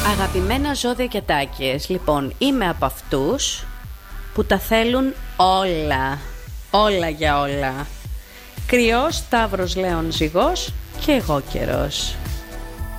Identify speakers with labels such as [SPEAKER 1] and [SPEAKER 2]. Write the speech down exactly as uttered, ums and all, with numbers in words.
[SPEAKER 1] Αγαπημένα ζώδια και τάκιες. Λοιπόν, είμαι από αυτούς που τα θέλουν όλα. Όλα για όλα. Κρυός, Ταύρος, Λέων, Ζυγός και εγώ καιρός.